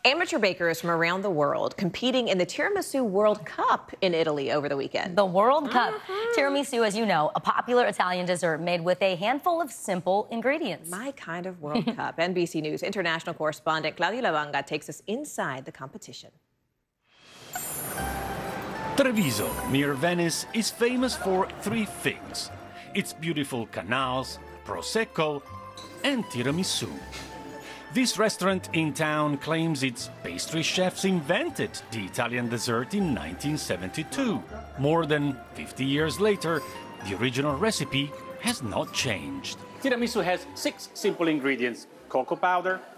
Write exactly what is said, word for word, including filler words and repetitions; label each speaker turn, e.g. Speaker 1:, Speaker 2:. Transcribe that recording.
Speaker 1: Amateur bakers from around the world competing in the Tiramisu World Cup in Italy over the weekend.
Speaker 2: The World Cup.
Speaker 1: Mm-hmm.
Speaker 2: Tiramisu, as you know, a popular Italian dessert made with a handful of simple ingredients.
Speaker 1: My kind of World Cup. N B C News international correspondent Claudio Lavanga takes us inside the competition.
Speaker 3: Treviso, near Venice, is famous for three things: its beautiful canals, Prosecco, and tiramisu. This restaurant in town claims its pastry chefs invented the Italian dessert in nineteen seventy-two. More than fifty years later, the original recipe has not changed.
Speaker 4: Tiramisu has six simple ingredients: cocoa powder,